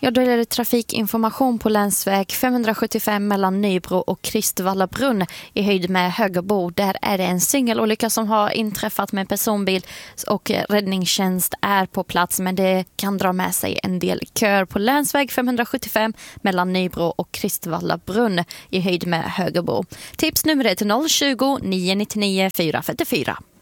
Ja, då är det trafikinformation på länsväg 575 mellan Nybro och Kristvallabrunn i höjd med Högebo. Där är det en singelolycka som har inträffat med personbil och räddningstjänst är på plats, men det kan dra med sig en del kör på länsväg 575 mellan Nybro och Kristvallabrunn i höjd med Högebo. Tipsnumret är 020 999 444.